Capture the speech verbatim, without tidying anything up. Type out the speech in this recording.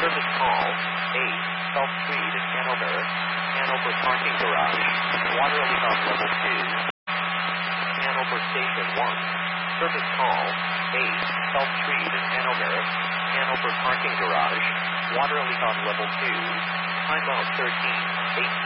Service call eight, South Street in Hanover. Hanover parking garage. Water leak on level two. Hanover Station one. Service call eight, South Street in Hanover. Hanover parking garage. Water leak on level two. Time out thirteen, eighteen.